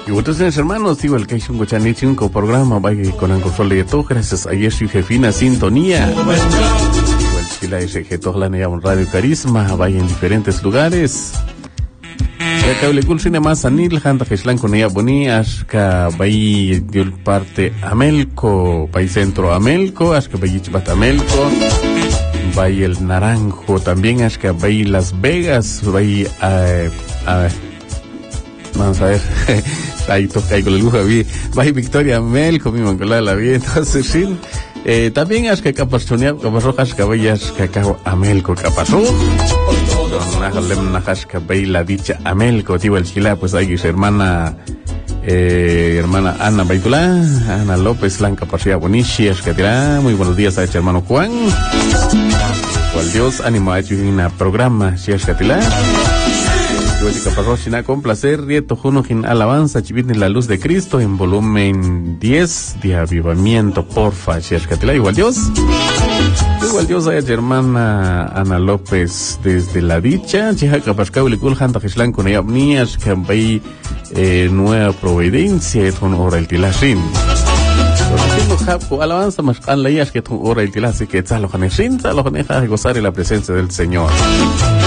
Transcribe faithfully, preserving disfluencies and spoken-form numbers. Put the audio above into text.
Y ustedes, hermanos, digo, el que hizo un cochanichi, un programa, vaya con el control de todo, gracias a su jefina sintonía. Igual Chila ese que toda la nea un radio carisma, vaya en diferentes lugares. Ya cable cool cine más anil, janta que shlan con ella bonias, que vaya dio parte Amelco, vaya centro Amelco, as que vaya chipat Amelco. Vaya el Naranjo también, as que vaya Las Vegas, vaya a, a vamos a ver, ahí toca ahí con el lujo, vaya Victoria Amelco, mi mancola la vi, entonces sí, eh, también es que capazonia, capazrojas, caballas, que acabo Amelco, capazó, najalem najas, que vaya la dicha Amelco, tío el chila, pues ahí su hermana, eh, hermana Ana Baitulá, Ana López, Blanca Parcia Bonici, es que dirá, muy buenos días a este hermano Juan, cual Dios, ánimo a hecho un programa, si es que dirá. China, con placer, Rieto Junojin Alabanza, Chivitni la luz de Cristo en volumen diez de avivamiento, porfa, Chercatila, igual Dios. Igual Dios, hay hermana Ana López desde la dicha, Cheja Capascau, Licul, Hanta Gislan con ella, Nias, Campay, nueva providencia, con hora el tilashin. Alabanza más can leías que tu hora el tilas, que tzalo janeshin, tzalo janeja, gozar en la presencia del Señor.